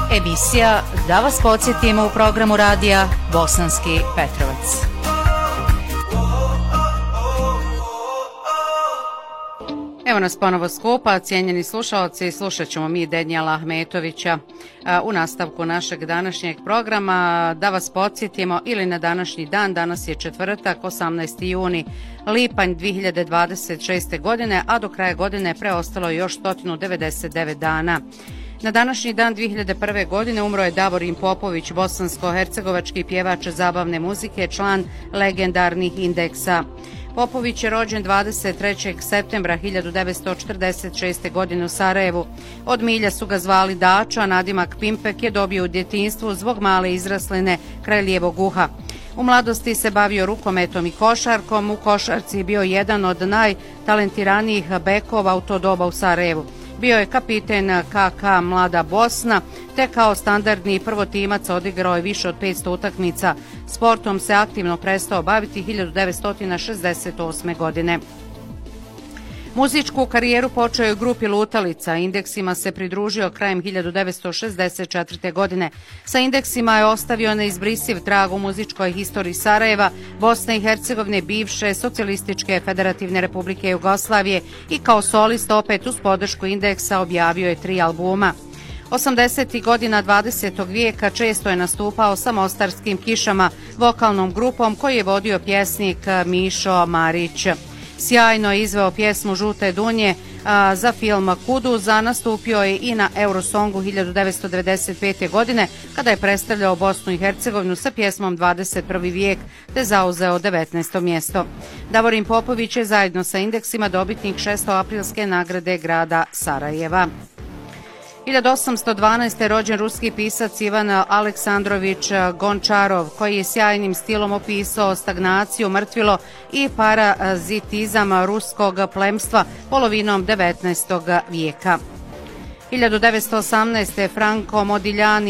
Emisija Da vas podsjetimo u programu radija Bosanski Petrovac. Evo nas ponovo skupa, cijenjeni slušalci, slušat ćemo mi Denijela Ahmetovića u nastavku našeg današnjeg programa. Da vas podsjetimo ili na današnji dan, danas je četvrtak, 18. juni, lipanj 2026. godine, a do kraja godine preostalo još 199 dana. Na današnji dan 2001. godine umro je Davorin Popović, bosansko-hercegovački pjevač zabavne muzike, član legendarnih Indeksa. Popović je rođen 23. septembra 1946. godine u Sarajevu. Od milja su ga zvali Dača, nadimak Pimpek je dobio u djetinjstvu zbog male izrasline kraj lijevog uha. U mladosti se bavio rukometom i košarkom, u košarci je bio jedan od najtalentiranijih bekova u to doba u Sarajevu. Bio je kapiten KK Mlada Bosna, te kao standardni prvotimac odigrao je više od 500 utakmica. Sportom se aktivno prestao baviti 1968. godine. Muzičku karijeru počeo je u grupi Lutalica, Indeksima se pridružio krajem 1964. godine. Sa Indeksima je ostavio neizbrisiv trag u muzičkoj historiji Sarajeva, Bosne i Hercegovine, bivše Socijalističke federativne republike Jugoslavije i kao solist opet uz podršku Indeksa objavio je 3 albuma. 80. godina 20. vijeka često je nastupao sa Mostarskim kišama, vokalnom grupom koji je vodio pjesnik Mišo Marić. Sjajno je izveo pjesmu Žute dunje za film Kuduz, a nastupio je i na Eurosongu 1995. godine kada je predstavljao Bosnu i Hercegovinu sa pjesmom 21. vijek te zauzeo 19. mjesto. Davorin Popović je zajedno sa Indeksima dobitnik 6. aprilske nagrade grada Sarajeva. 1812. rođen ruski pisac Ivan Aleksandrović Gončarov, koji je sjajnim stilom opisao stagnaciju, mrtvilo i parazitizam ruskog plemstva polovinom 19. vijeka. 1918. Franco Modigliani,